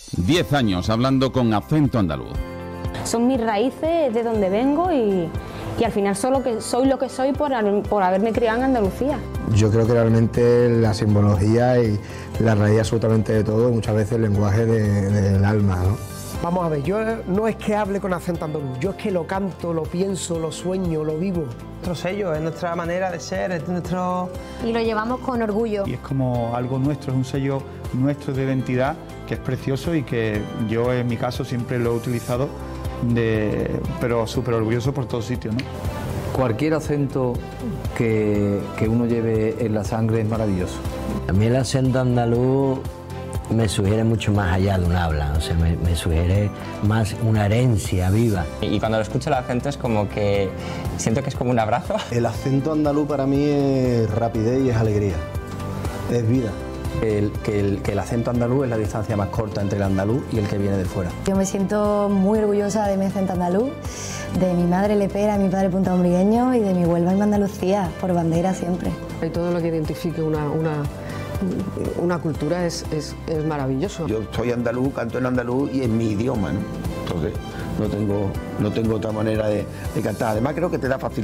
10 años hablando con acento andaluz. Son mis raíces, de donde vengo y al final soy lo que soy por haberme criado en Andalucía. Yo creo que realmente la simbología y la raíz absolutamente de todo, muchas veces el lenguaje del alma, ¿no? Vamos a ver, yo no es que hable con acento andaluz, yo es que lo canto, lo pienso, lo sueño, lo vivo. Nuestro sello, es nuestra manera de ser, es nuestro... Y lo llevamos con orgullo. Y es como algo nuestro, es un sello nuestro de identidad que es precioso y que yo en mi caso siempre lo he utilizado, pero súper orgulloso por todos sitios, ¿no? Cualquier acento que uno lleve en la sangre es maravilloso. A mí el acento andaluz me sugiere mucho más allá de un habla, o sea, me sugiere más una herencia viva. Y cuando lo escucho la gente es como que siento que es como un abrazo. El acento andaluz para mí es rapidez y es alegría, es vida. Que el acento andaluz es la distancia más corta entre el andaluz y el que viene de fuera. Yo me siento muy orgullosa de mi acento andaluz, de mi madre lepera, mi padre puntaumbrigueño y de mi Huelva en Andalucía, por bandera siempre. Y todo lo que identifique una cultura es maravilloso. Yo soy andaluz, canto en andaluz y en mi idioma, ¿no? Entonces no tengo otra manera de cantar. Además creo que te da facilidad.